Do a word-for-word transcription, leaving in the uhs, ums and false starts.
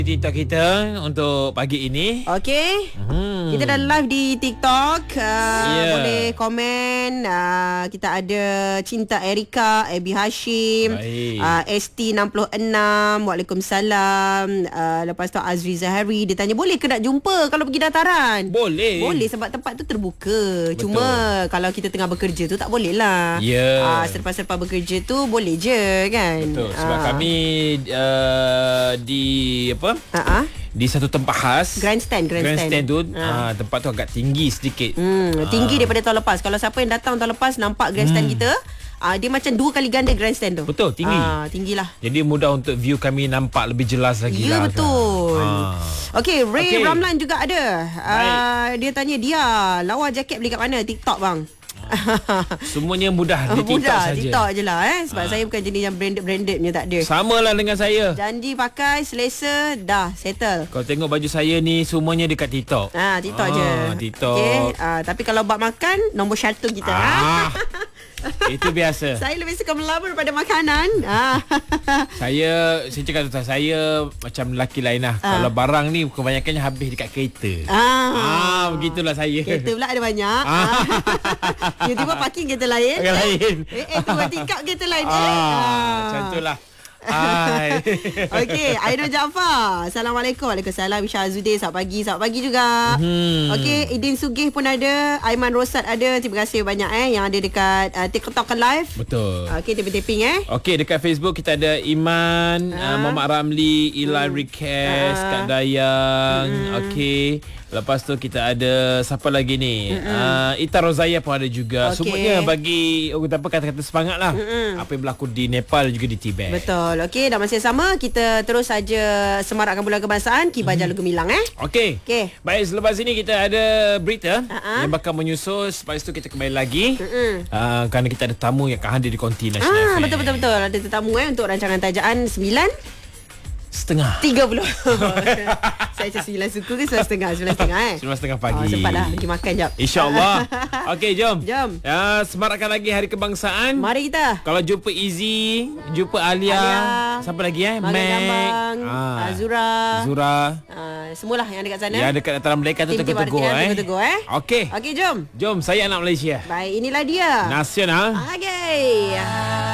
TikTok kita untuk pagi ini. Okey. Hmm. Kita dah live di TikTok. Uh, yeah. Boleh komen. Uh, kita ada Cinta Erika, Abby Hashim, uh, S T enam enam. Waalaikumsalam. Uh, lepas tu Azri Zahari. Dia tanya boleh ke nak jumpa kalau pergi dataran? Boleh. Boleh sebab tempat tu terbuka. Betul. Cuma kalau kita tengah bekerja tu tak boleh lah. Ya. Yeah. Uh, selepas-selepas bekerja tu boleh je kan. Betul. Sebab uh. kami uh, di apa? Uh-huh. Di satu tempat khas, Grandstand Grandstand, grandstand tu ha. uh, tempat tu agak tinggi sedikit. hmm, Tinggi uh. daripada tahun lepas. Kalau siapa yang datang tahun lepas nampak grandstand hmm. kita, uh, dia macam dua kali ganda grandstand tu. Betul, tinggi. uh, Tinggi lah. Jadi mudah untuk view kami nampak lebih jelas lagi. Ya, lah, betul. uh. Okey, Ray okay. Ramlan juga ada. uh, Dia tanya dia lawa jaket beli kat mana? TikTok bang. Semuanya mudah di TikTok mudah, saja. TikTok je lah eh. Sebab ha. saya bukan jenis yang branded-branded punya, tak ada. Sama lah dengan saya. Janji pakai, selesa, dah settle. Kau tengok baju saya ni semuanya dekat TikTok. Ah, TikTok ah, je. TikTok. Okay. Ah, tapi kalau buat makan, nombor satu kita. Ah. Itu biasa. Saya lebih suka melabur pada makanan. Ah. Saya saya cakap tu, saya macam lelaki lain lah. Ah. Kalau barang ni kebanyakannya habis dekat kereta. Ah, ah begitulah saya. Kereta pula ada banyak. Ah. Tiba-tiba parking kereta lain. Kereta lain. Eh, eh tu tingkap kereta lain. Ah, eh. Macam tu lah. Hai. Okey, Aino Jaafar. Assalamualaikum. Waalaikumsalam. Isha Azudin. Selamat pagi. Selamat pagi juga. Hmm. Okey, Idin Sugih pun ada. Aiman Rosat ada. Terima kasih banyak eh yang ada dekat uh, TikTok live. Betul. Okey, taping-taping eh. Okey, dekat Facebook kita ada Iman, uh, Muhammad Ramli, Eli hmm. Request, uh. Kak Dayang. Hmm. Okey. Lepas tu kita ada siapa lagi ni? Uh, Ita Rozaya pun ada juga. Okay. Semuanya bagi oh, apa kata-kata semangat lah. Mm-mm. Apa yang berlaku di Nepal juga di Tibet. Betul. Okey, dan masih sama kita terus saja semarakkan bulan kebangsaan Ki Baja mm. Lagu Milang eh. Okey. Okay. Baik, selepas ini kita ada berita uh-huh. yang bakal menyusul. Lepas tu kita kembali lagi. Uh, kerana kita ada tamu yang akan hadir di Konti Nasional. Ah, betul betul betul. Ada tetamu eh untuk rancangan tajaan sembilan setengah tiga puluh. Saya macam sembilan suku ke sembilan setengah sembilan setengah eh sembilan setengah pagi. Oh, sempat dah pergi makan jap, InsyaAllah. Okey, jom Jom ya, semarakkan lagi Hari Kebangsaan. Mari kita. Kalau jumpa Izzy, jumpa Alia, Alia. Siapa lagi eh? Mac Gambang, ah. Zura Zura ah, semualah yang dekat sana. Ya, dekat dalam mereka tu tegur-tegur eh. Tegur eh. Okey. Okey, jom. Jom, saya anak Malaysia. Baik, inilah dia Nasional. Okey.